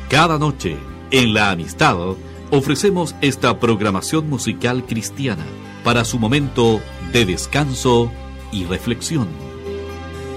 Cada noche, en La Amistad, ofrecemos esta programación musical cristiana para su momento de descanso y reflexión.